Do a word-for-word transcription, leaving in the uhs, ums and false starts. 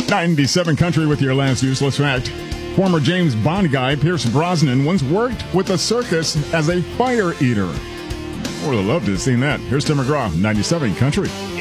ninety-seven Country with your last useless fact. Former James Bond guy Pierce Brosnan once worked with a circus as a fire eater. I would have loved to have seen that. Here's Tim McGraw, ninety-seven Country.